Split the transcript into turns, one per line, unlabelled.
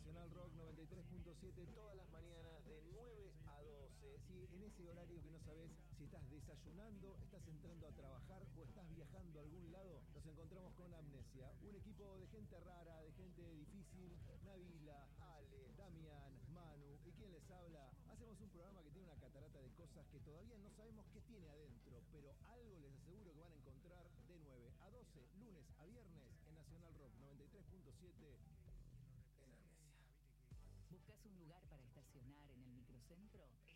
Nacional Rock 93.7 todas las mañanas de 9 a 12. Sí, en ese horario que no sabes si estás desayunando, estás entrando a trabajar o estás viajando a algún lado, nos encontramos con Amnesia, un equipo de gente rara, de gente difícil. Nabila, Ale, Damián, Manu y quien les habla. Hacemos un programa que tiene una catarata de cosas que todavía no sabemos qué tiene adentro, pero algo les aseguro que van a encontrar de 9 a 12, lunes a viernes en Nacional Rock 93.7 en Amnesia.
¿Buscas un lugar para estacionar en el microcentro?